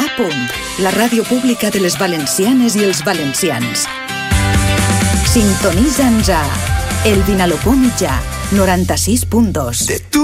la ràdio pública de les valencianes i els valencians. Sintonitza'ns a El Vinalopó Mitjà, 96.2.